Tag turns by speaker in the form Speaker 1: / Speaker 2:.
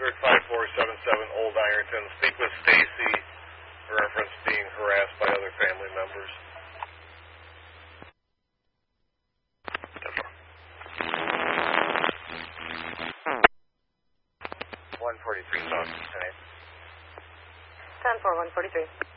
Speaker 1: 5477 Old Ironton. Speak with Stacy. Reference being harassed by other family members. 143 South tonight.
Speaker 2: 10-4, 143.